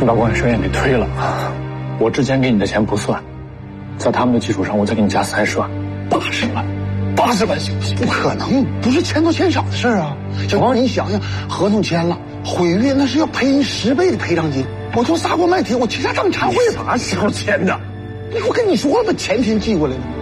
你把管学院给推了，我之前给你的钱不算，在他们的基础上，我再给你加30万，80万，80万行不行？ 不可能，不是钱多钱少的事儿啊！小王，你想想，合同签了，毁约那是要赔你10倍的赔偿金。我就撒锅卖铁，我倾家荡产，我也啥时候签的？ 我跟你说了吧，前天寄过来的。